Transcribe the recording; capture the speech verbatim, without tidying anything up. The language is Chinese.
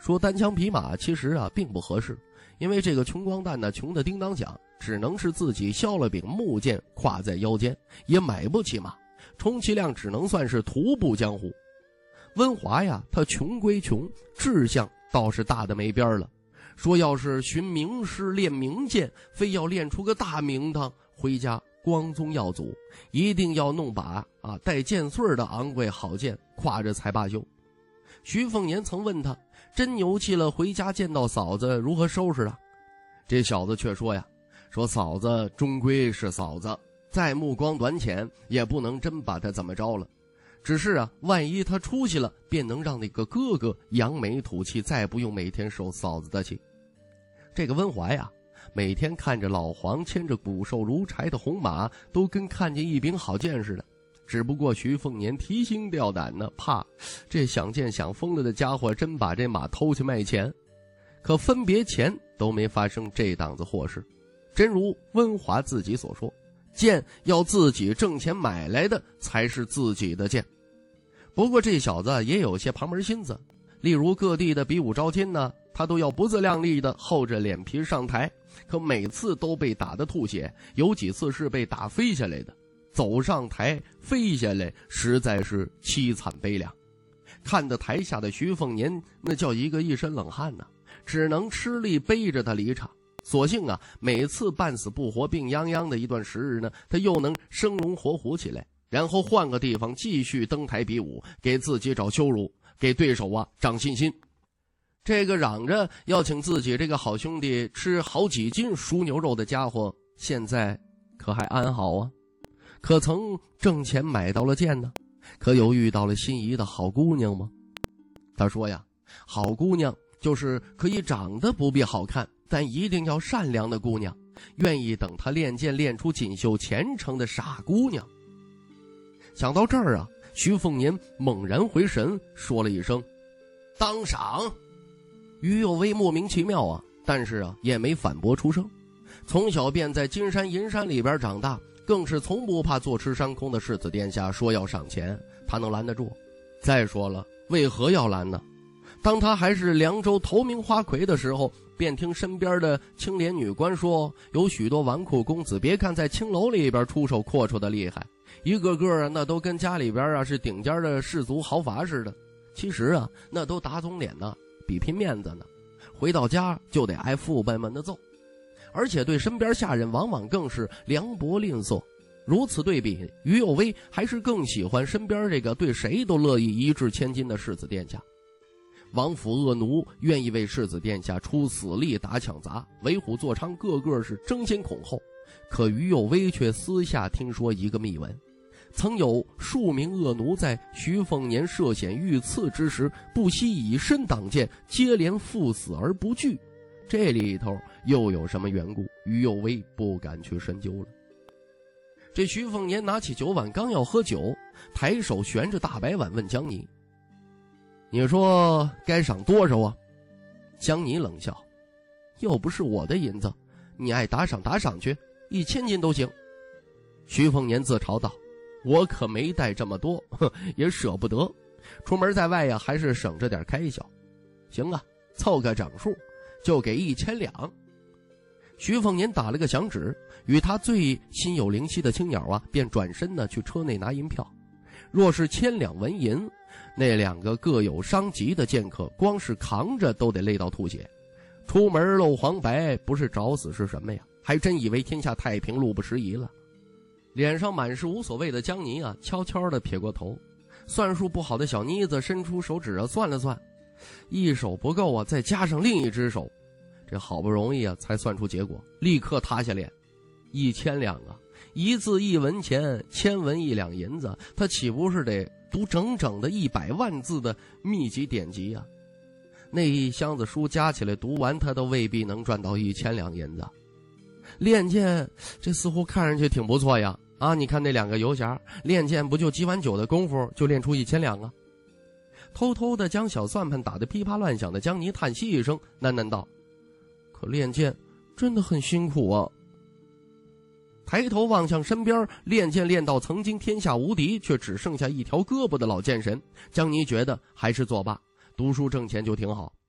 说单枪匹马其实啊并不合适，因为这个穷光蛋呢穷得叮当响，只能是自己削了柄木剑挎在腰间，也买不起马，充其量只能算是徒步江湖。温华呀，他穷归穷，志向倒是大的没边了，说要是寻名师练名剑，非要练出个大名堂，回家光宗耀祖，一定要弄把啊带剑穗的昂贵好剑挎着才罢休。徐凤年曾问他，真牛气了，回家见到嫂子如何收拾啊？这小子却说呀，说嫂子终归是嫂子，再目光短浅也不能真把他怎么着了，只是啊万一他出息了，便能让那个哥哥扬眉吐气，再不用每天受嫂子的气。这个温怀呀，每天看着老黄牵着骨瘦如柴的红马，都跟看见一柄好剑似的。只不过徐凤年提心吊胆呢，怕这想剑想疯了的家伙真把这马偷去卖钱。可分别前都没发生这档子祸事，真如温华自己所说，剑要自己挣钱买来的才是自己的剑。不过这小子也有些旁门心思，例如各地的比武招亲呢，他都要不自量力的厚着脸皮上台，可每次都被打得吐血，有几次是被打飞下来的，走上台飞下来，实在是凄惨悲凉。看得台下的徐凤年那叫一个一身冷汗呢，只能吃力背着他离场。所幸啊，每次半死不活病殃殃的一段时日呢，他又能生龙活虎起来，然后换个地方继续登台比武，给自己找羞辱，给对手啊长信心。这个嚷着要请自己这个好兄弟吃好几斤熟牛肉的家伙，现在可还安好啊？可曾挣钱买到了剑呢？可有遇到了心仪的好姑娘吗？他说呀，好姑娘就是可以长得不必好看，但一定要善良的姑娘，愿意等他练剑练出锦绣前程的傻姑娘。想到这儿啊，徐凤年猛然回神，说了一声当赏。于有为莫名其妙啊，但是啊也没反驳出声。从小便在金山银山里边长大，更是从不怕坐吃山空的世子殿下说要赏钱，他能拦得住？再说了，为何要拦呢？当他还是凉州头名花魁的时候，便听身边的青莲女官说，有许多纨绔公子，别看在青楼里边出手阔绰的厉害，一个个啊那都跟家里边啊是顶尖的士族豪阀似的，其实啊那都打肿脸呢，比拼面子呢，回到家就得挨父辈们的揍，而且对身边下人往往更是凉薄吝啬。如此对比，于有为还是更喜欢身边这个对谁都乐意一掷千金的世子殿下。王府恶奴愿意为世子殿下出死力打抢砸，为虎作伥，个个是争先恐后。可于有为却私下听说一个秘闻，曾有数名恶奴在徐凤年涉险遇刺之时，不惜以身挡剑，接连赴死而不惧。这里头又有什么缘故？于有为不敢去深究了。这徐凤年拿起酒碗，刚要喝酒，抬手悬着大白碗问江泥，你说该赏多少啊？江泥冷笑，又不是我的银子，你爱打赏打赏去，一千金都行。徐凤年自嘲道，我可没带这么多，呵，也舍不得，出门在外呀，还是省着点开销。行啊，凑个整数，就给一千两。徐凤年打了个响指，与他最心有灵犀的青鸟啊，便转身呢去车内拿银票。若是千两纹银，那两个各有伤疾的剑客，光是扛着都得累到吐血。出门露黄白，不是找死是什么呀？还真以为天下太平，路不拾遗了。脸上满是无所谓的江泥啊，悄悄地撇过头。算术不好的小妮子伸出手指啊，算了算，一手不够啊，再加上另一只手，这好不容易啊才算出结果，立刻塌下脸。一千两啊，一字一文钱，千文一两银子，他岂不是得读整整的一百万字的秘籍典籍啊？那一箱子书加起来读完，他都未必能赚到一千两银子。练剑这似乎看上去挺不错呀，啊，你看那两个游侠练剑不就几碗酒的功夫就练出一千两啊？偷偷的将小算盘打得噼啪乱响的江泥叹息一声，喃喃道，可练剑真的很辛苦啊。抬头望向身边练剑练到曾经天下无敌却只剩下一条胳膊的老剑神，江泥觉得还是作罢，读书挣钱就挺好，